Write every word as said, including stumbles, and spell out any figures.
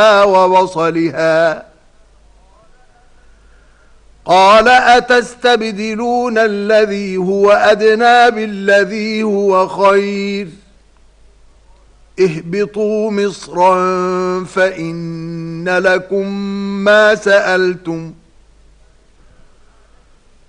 وبصلها قال أتستبدلون الذي هو أدنى بالذي هو خير اهبطوا مصرا فإن لكم ما سألتم